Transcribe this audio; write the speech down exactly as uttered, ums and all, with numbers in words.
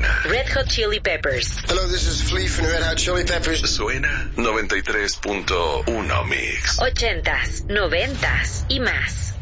suena. Red Hot Chili Peppers. Hello, this is Flea from Red Hot Chili Peppers. Suena noventa y tres punto uno Mix. Ochentas, noventas y más.